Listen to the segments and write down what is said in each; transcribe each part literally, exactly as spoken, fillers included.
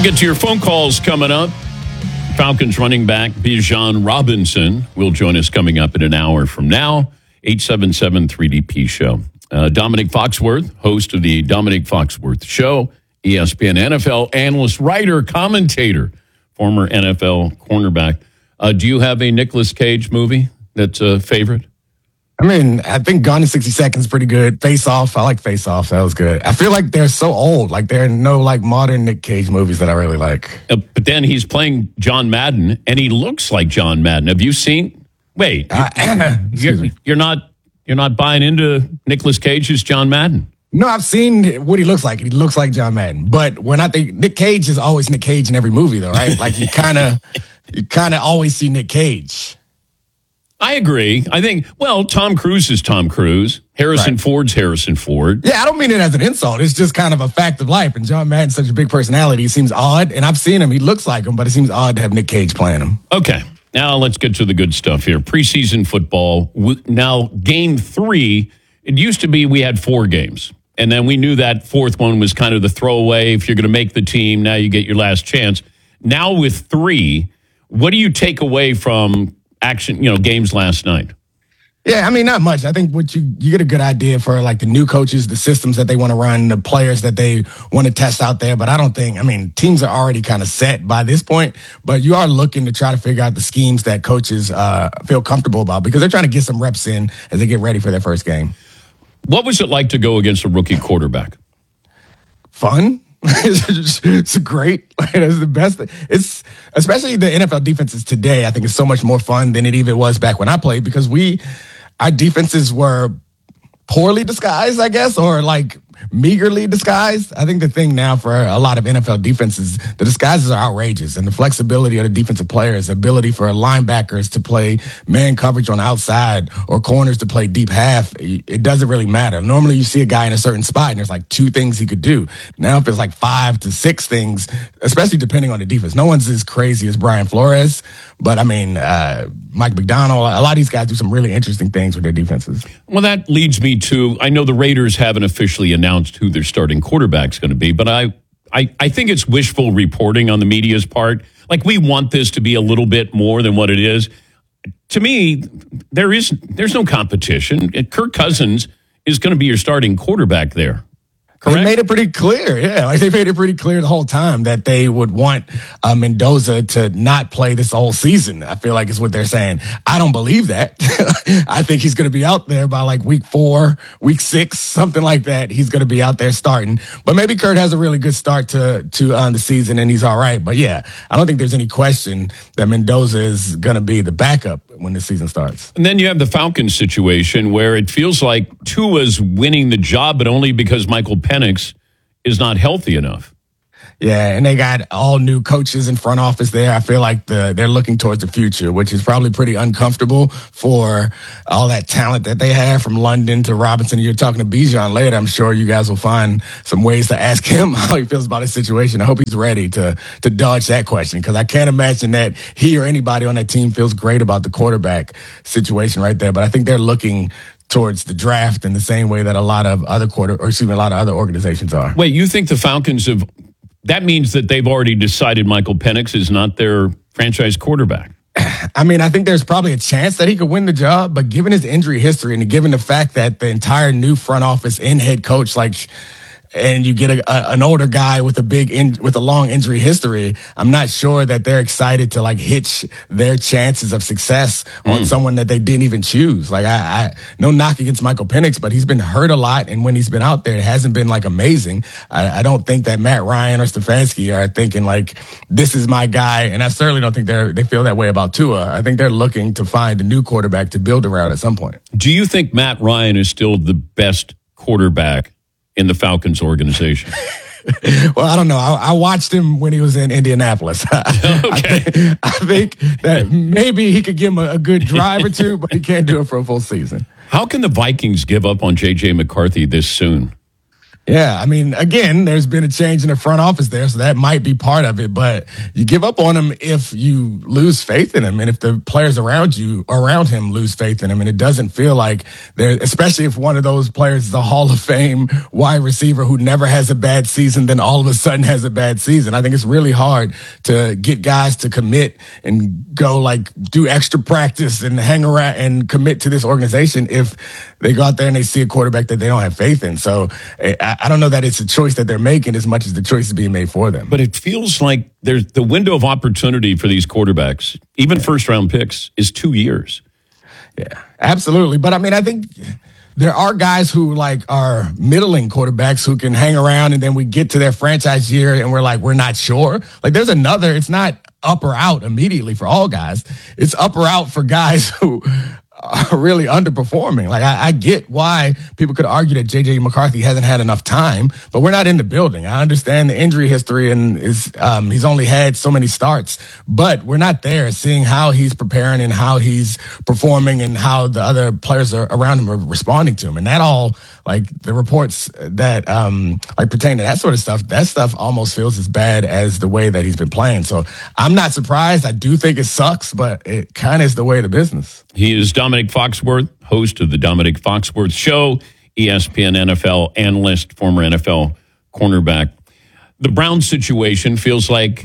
We'll get to your phone calls coming up. Falcons running back Bijan Robinson will join us coming up in an hour from now. eight seven seven three D P Show. Uh, Dominic Foxworth, host of the Dominic Foxworth Show, E S P N N F L analyst, writer, commentator, former N F L cornerback. Uh, do you have a Nicolas Cage movie that's a favorite? I mean, I think Gone in sixty seconds is pretty good. Face Off, I like Face Off. That was good. I feel like they're so old. Like, there are no, like, modern Nick Cage movies that I really like. Uh, but then he's playing John Madden, and he looks like John Madden. Have you seen? Wait, Uh, you're, you're not you're not buying into Nicolas Cage's John Madden? No, I've seen what he looks like. He looks like John Madden. But when I think Nick Cage is always Nick Cage in every movie, though, right? Like, you kind of you kind of always see Nick Cage. I agree. I think, well, Tom Cruise is Tom Cruise. Harrison Right. Ford's Harrison Ford. Yeah, I don't mean it as an insult. It's just kind of a fact of life. And John Madden's such a big personality. He seems odd. And I've seen him. He looks like him, but it seems odd to have Nick Cage playing him. Okay, now let's get to the good stuff here. Preseason football. Now, game three, it used to be we had four games. And then we knew that fourth one was kind of the throwaway. If you're going to make the team, now you get your last chance. Now with three, what do you take away from action, you know, games last night? Yeah, I mean, not much. I think what you you get a good idea for, like, the new coaches, the systems that they want to run, the players that they want to test out there. But I don't think, I mean, teams are already kind of set by this point, but you are looking to try to figure out the schemes that coaches uh, feel comfortable about, because they're trying to get some reps in as they get ready for their first game. What was it like to go against a rookie quarterback? Fun. it's, it's great. Like, it's the best. It's especially the N F L defenses today. I think it's so much more fun than it even was back when I played, because we, our defenses were poorly disguised, I guess, or like meagerly disguised. I think the thing now for a lot of N F L defenses, the disguises are outrageous, and the flexibility of the defensive players, ability for linebackers to play man coverage on the outside or corners to play deep half, it doesn't really matter. Normally you see a guy in a certain spot and there's like two things he could do. Now if it's like five to six things, especially depending on the defense. No one's as crazy as Brian Flores, but I mean, uh, Mike McDonald, a lot of these guys do some really interesting things with their defenses. Well, that leads me to, I know the Raiders haven't officially announced who their starting quarterback's going to be, but I, I, I think it's wishful reporting on the media's part. Like, we want this to be a little bit more than what it is. To me, there is there's no competition. Kirk Cousins is going to be your starting quarterback there. Correct? They made it pretty clear, yeah. Like, they made it pretty clear the whole time that they would want uh, Mendoza to not play this whole season. I feel like is what they're saying. I don't believe that. I think he's going to be out there by like week four, week six, something like that. He's going to be out there starting. But maybe Kurt has a really good start to to uh, the season and he's all right. But yeah, I don't think there's any question that Mendoza is going to be the backup when the season starts. And then you have the Falcons situation where it feels like Tua's winning the job, but only because Michael Penix is not healthy enough. Yeah, and they got all new coaches in front office there. I feel like the, they're looking towards the future, which is probably pretty uncomfortable for all that talent that they have, from London to Robinson. You're talking to Bijan later. I'm sure you guys will find some ways to ask him how he feels about his situation. I hope he's ready to to dodge that question, because I can't imagine that he or anybody on that team feels great about the quarterback situation right there. But I think they're looking towards the draft in the same way that a lot of other quarter, or excuse me, a lot of other organizations are. Wait, you think the Falcons have, that means that they've already decided Michael Penix is not their franchise quarterback? I mean, I think there's probably a chance that he could win the job, but given his injury history and given the fact that the entire new front office and head coach, like, and you get a, a, an older guy with a big in, with a long injury history, I'm not sure that they're excited to like hitch their chances of success on mm. someone that they didn't even choose. Like, I, I no knock against Michael Penix, but he's been hurt a lot, and when he's been out there, it hasn't been like amazing. I, I don't think that Matt Ryan or Stefanski are thinking like, this is my guy, and I certainly don't think they're they feel that way about Tua. I think they're looking to find a new quarterback to build around at some point. Do you think Matt Ryan is still the best quarterback in the Falcons organization? Well, I don't know. I, I watched him when he was in Indianapolis. Okay. I, think, I think that maybe he could give him a, a good drive or two, but he can't do it for a full season. How can the Vikings give up on J J McCarthy this soon? Yeah, I mean, again, there's been a change in the front office there, so that might be part of it. But you give up on him if you lose faith in him, and if the players around you, around him, lose faith in him, and it doesn't feel like there. Especially if one of those players is a Hall of Fame wide receiver who never has a bad season, then all of a sudden has a bad season. I think it's really hard to get guys to commit and go like do extra practice and hang around and commit to this organization if they go out there and they see a quarterback that they don't have faith in. So I, I don't know that it's a choice that they're making as much as the choice is being made for them. But it feels like there's the window of opportunity for these quarterbacks, even yeah. first round picks, is two years. Yeah, absolutely. But I mean, I think there are guys who like are middling quarterbacks who can hang around and then we get to their franchise year and we're like, we're not sure. Like there's another, it's not up or out immediately for all guys. It's up or out for guys who are really underperforming. Like I, I get why people could argue that J J McCarthy hasn't had enough time, but we're not in the building. I understand the injury history and is um, he's only had so many starts, but we're not there seeing how he's preparing and how he's performing and how the other players are around him are responding to him. And that all, like the reports that um, like pertain to that sort of stuff, that stuff almost feels as bad as the way that he's been playing. So I'm not surprised. I do think it sucks, but it kind of is the way of the business. He is Dominique Foxworth, host of the Dominique Foxworth Show, E S P N N F L analyst, former N F L cornerback. The Browns situation feels like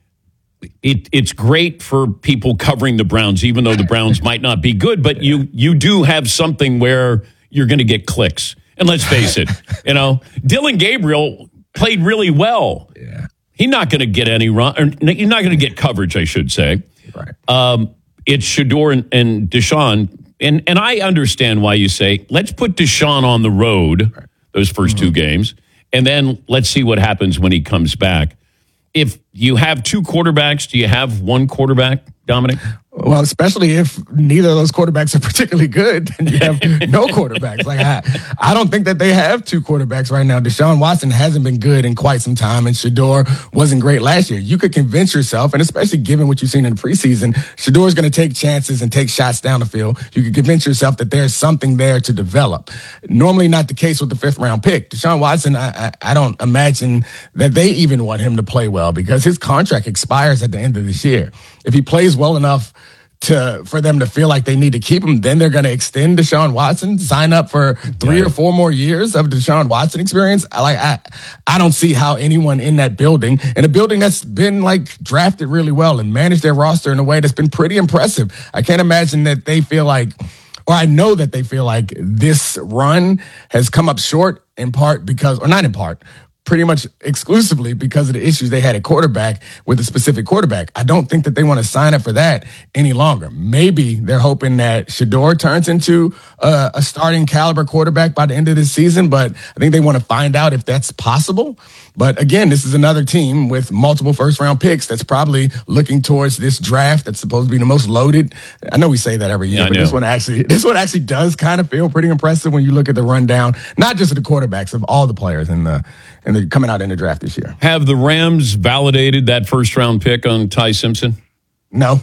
it, it's great for people covering the Browns, even though the Browns might not be good, but you you do have something where you're going to get clicks. And let's face it, you know, Dylan Gabriel played really well. Yeah. He's not going to get any run, or he's not going to get coverage, I should say. Right. Um, it's Shedeur and, and Deshaun. And, and I understand why you say, let's put Deshaun on the road, right. those first mm-hmm. two games, and then let's see what happens when he comes back. If you have two quarterbacks, do you have one quarterback, Dominic? Well, especially if neither of those quarterbacks are particularly good, then you have no quarterbacks. Like I, I don't think that they have two quarterbacks right now. Deshaun Watson hasn't been good in quite some time, and Shedeur wasn't great last year. You could convince yourself, and especially given what you've seen in the preseason, Shedeur is going to take chances and take shots down the field. You could convince yourself that there's something there to develop. Normally not the case with the fifth round pick. Deshaun Watson, I, I, I don't imagine that they even want him to play well because his contract expires at the end of this year. If he plays well enough to for them to feel like they need to keep him, then they're going to extend Deshaun Watson, sign up for three yeah. or four more years of Deshaun Watson experience. I like I I don't see how anyone in that building, in a building that's been like drafted really well and managed their roster in a way that's been pretty impressive. I can't imagine that they feel like, or I know that they feel like this run has come up short in part because, or not in part, pretty much exclusively because of the issues they had at quarterback with a specific quarterback. I don't think that they want to sign up for that any longer. Maybe they're hoping that Shedeur turns into a, a starting caliber quarterback by the end of this season, but I think they want to find out if that's possible. But again, this is another team with multiple first round picks that's probably looking towards this draft that's supposed to be the most loaded. I know we say that every year, yeah, but this one actually, this one actually does kind of feel pretty impressive when you look at the rundown, not just of the quarterbacks, of all the players in the, and they're coming out in the draft this year. Have the Rams validated that first round pick on Ty Simpson? No.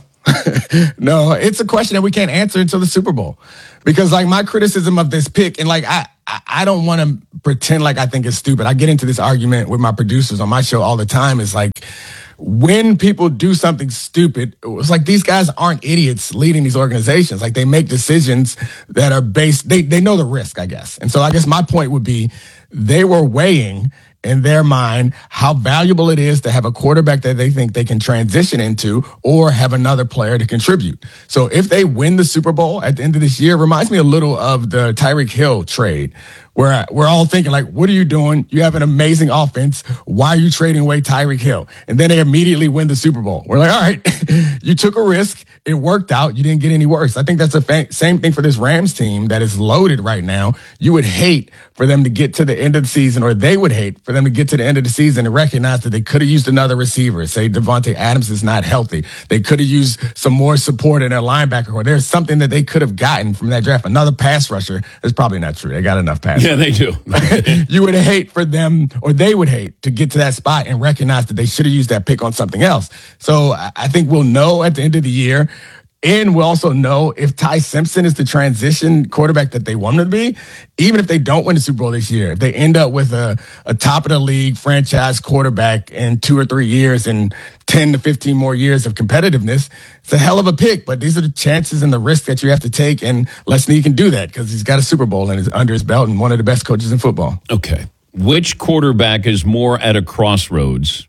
No, it's a question that we can't answer until the Super Bowl. Because like my criticism of this pick, and like I, I don't want to pretend like I think it's stupid. I get into this argument with my producers on my show all the time. It's like when people do something stupid, it's like these guys aren't idiots leading these organizations. Like they make decisions that are based, they, they know the risk, I guess. And so I guess my point would be they were weighing in their mind how valuable it is to have a quarterback that they think they can transition into or have another player to contribute. So if they win the Super Bowl at the end of this year, it reminds me a little of the Tyreek Hill trade, where we're all thinking like, what are you doing? You have an amazing offense. Why are you trading away Tyreek Hill? And then they immediately win the Super Bowl. We're like, all right, you took a risk. It worked out. You didn't get any worse. I think that's the fa- same thing for this Rams team that is loaded right now. You would hate for them to get to the end of the season, or they would hate for them to get to the end of the season and recognize that they could have used another receiver. Say Devontae Adams is not healthy. They could have used some more support in their linebacker, or there's something that they could have gotten from that draft. Another pass rusher. That's probably not true. They got enough pass Yeah, they do. You would hate for them, or they would hate to get to that spot and recognize that they should have used that pick on something else. So I think we'll know at the end of the year And we'll also know if Ty Simpson is the transition quarterback that they want him to be, even if they don't win the Super Bowl this year, if they end up with a, a top of the league franchise quarterback in two or three years and ten to fifteen more years of competitiveness, it's a hell of a pick. But these are the chances and the risks that you have to take. And Les Snead can do that because he's got a Super Bowl in his, under his belt and one of the best coaches in football. Okay. Which quarterback is more at a crossroads?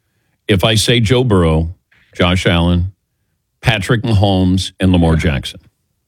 If I say Joe Burrow, Josh Allen, Patrick Mahomes, and Lamar Jackson.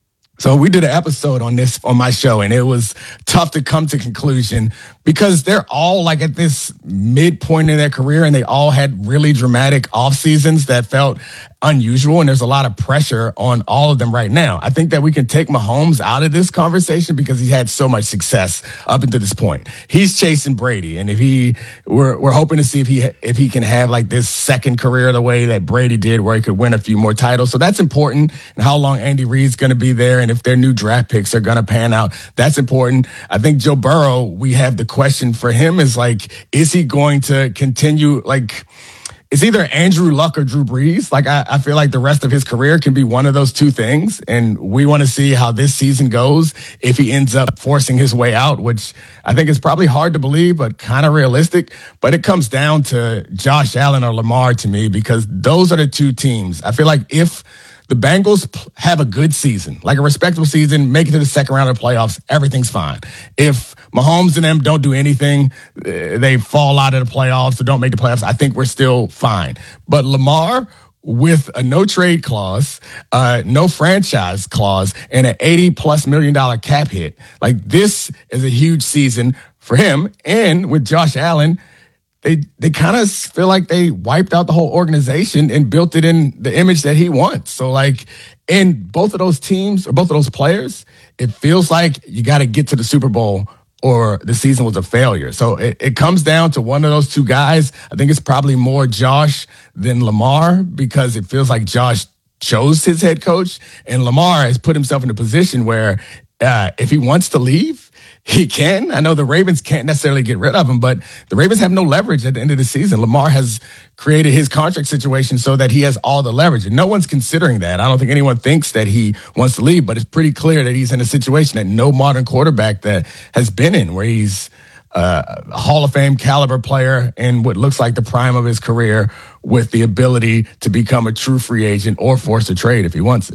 So we did an episode on this on my show, and it was tough to come to conclusion because they're all like at this midpoint in their career, and they all had really dramatic off seasons that felt unusual, and there's a lot of pressure on all of them right now. I think that we can take Mahomes out of this conversation because he's had so much success up until this point. He's chasing Brady, and if he, we're we're hoping to see if he if he can have like this second career the way that Brady did, where he could win a few more titles. So that's important, and how long Andy Reid's going to be there, and if their new draft picks are going to pan out, that's important. I think Joe Burrow, we have the question for him is like, is he going to continue like? It's either Andrew Luck or Drew Brees. Like, I, I feel like the rest of his career can be one of those two things. And we want to see how this season goes if he ends up forcing his way out, which I think is probably hard to believe, but kind of realistic. But it comes down to Josh Allen or Lamar to me, because those are the two teams. I feel like if the Bengals have a good season, like a respectable season, make it to the second round of the playoffs, everything's fine. If Mahomes and them don't do anything, they fall out of the playoffs or don't make the playoffs, I think we're still fine. But Lamar, with a no trade clause, uh, no franchise clause, and an eighty plus million dollar cap hit, like this is a huge season for him. And with Josh Allen, They they kind of feel like they wiped out the whole organization and built it in the image that he wants. So, like, in both of those teams or both of those players, it feels like you got to get to the Super Bowl or the season was a failure. So it, it comes down to one of those two guys. I think it's probably more Josh than Lamar because it feels like Josh chose his head coach, and Lamar has put himself in a position where uh, if he wants to leave, he can. I know the Ravens can't necessarily get rid of him, but the Ravens have no leverage at the end of the season. Lamar has created his contract situation so that he has all the leverage, and no one's considering that. I don't think anyone thinks that he wants to leave, but it's pretty clear that he's in a situation that no modern quarterback that has been in, where he's uh, a Hall of Fame caliber player in what looks like the prime of his career with the ability to become a true free agent or force a trade if he wants it.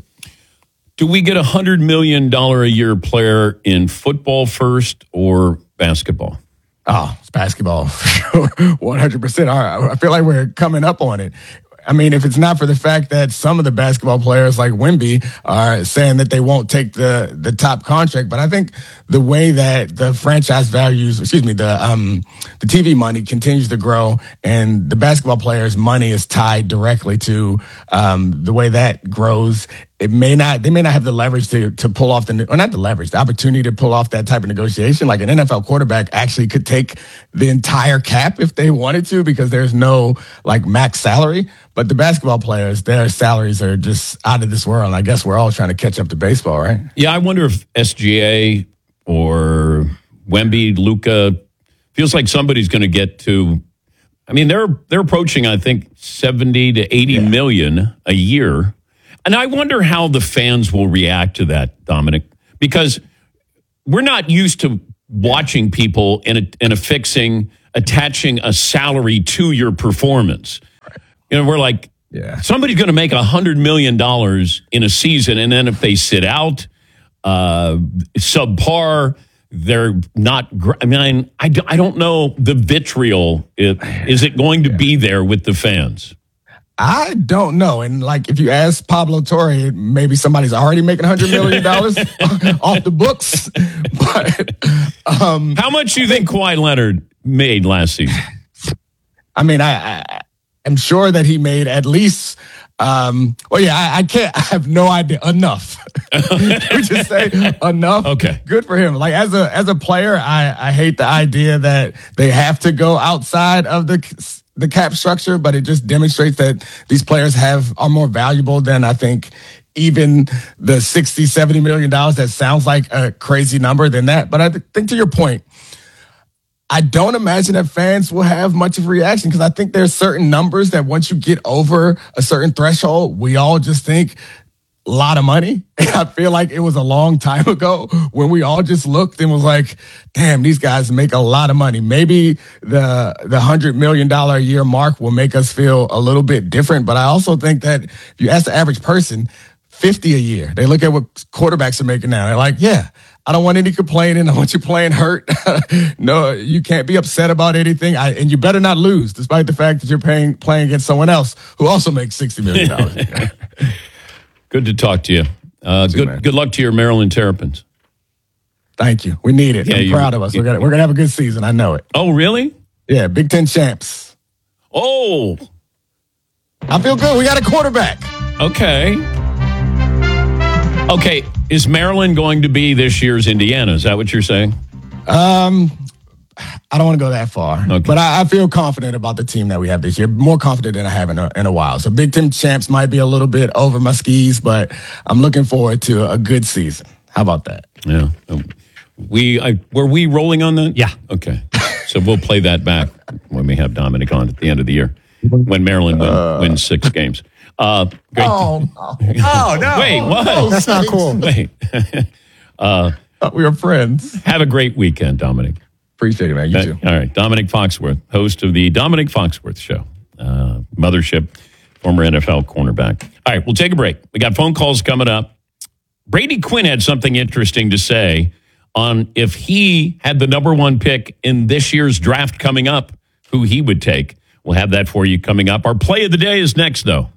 Do we get a one hundred million dollars a year player in football first or basketball? Oh, it's basketball. one hundred percent. All right. I feel like we're coming up on it. I mean, if it's not for the fact that some of the basketball players like Wemby are saying that they won't take the, the top contract, but I think the way that the franchise values, excuse me, the um the T V money continues to grow, and the basketball players' money is tied directly to um the way that grows. It may not, they may not have the leverage to, to pull off the, or not the leverage, the opportunity to pull off that type of negotiation. Like an N F L quarterback actually could take the entire cap if they wanted to, because there's no like max salary. But the basketball players, their salaries are just out of this world. And I guess we're all trying to catch up to baseball, right? Yeah, I wonder if S G A or Wemby, Luka, feels like somebody's going to get to, I mean, they're they're approaching, I think, seventy to eighty yeah. million a year. And I wonder how the fans will react to that, Dominic, because we're not used to watching people and, a, and affixing, attaching a salary to your performance. Right. You know, we're like, yeah. somebody's going to make one hundred million dollars in a season, and then if they sit out, uh, subpar, they're not, I mean, I, I don't know the vitriol. Is it going to be there with the fans? I don't know. And like, if you ask Pablo Torre, maybe somebody's already making one hundred million dollars off the books. But um, how much do you think Kawhi Leonard made last season? I mean, I, I am sure that he made at least, um, well, yeah, I, I can't, I have no idea. Enough. We just say enough. Okay. Good for him. Like as a, as a player, I, I hate the idea that they have to go outside of the, the cap structure, but it just demonstrates that these players have are more valuable than I think even the sixty, seventy million dollars. That sounds like a crazy number than that. But I think to your point, I don't imagine that fans will have much of a reaction, because I think there's certain numbers that once you get over a certain threshold, we all just think lot of money. And I feel like it was a long time ago when we all just looked and was like, damn, these guys make a lot of money. Maybe the the one hundred million dollars a year mark will make us feel a little bit different. But I also think that if you ask the average person, fifty a year, they look at what quarterbacks are making now. They're like, yeah, I don't want any complaining. I want you playing hurt. No, you can't be upset about anything. I, and you better not lose, despite the fact that you're paying, playing against someone else who also makes sixty million dollars. Good to talk to you. Uh, good man. good luck to your Maryland Terrapins. Thank you. We need it. Yeah, I'm you- proud of us. you- We're gonna we're gonna have a good season. I know it. Oh, really? Yeah, Big Ten champs. Oh, I feel good. We got a quarterback. okay. Okay, is Maryland going to be this year's Indiana? Is that what you're saying? Um, I don't want to go that far, Okay. but I, I feel confident about the team that we have this year. More confident than I have in a, in a while. So Big Ten champs might be a little bit over my skis, but I'm looking forward to a good season. How about that? Yeah. Um, We I, were we rolling on that? Yeah. Okay. So we'll play that back when we have Dominic on at the end of the year when Maryland win, Uh. wins six games. Uh, great. Oh, Oh, no. Wait, what? That's not cool. Wait. we are friends. Have a great weekend, Dominic. Appreciate it, man. You too. All right. Dominic Foxworth, host of the Dominic Foxworth Show, uh, Mothership, former N F L cornerback. All right. We'll take a break. We got phone calls coming up. Brady Quinn had something interesting to say on if he had the number one pick in this year's draft coming up, who he would take. We'll have that for you coming up. Our play of the day is next, though.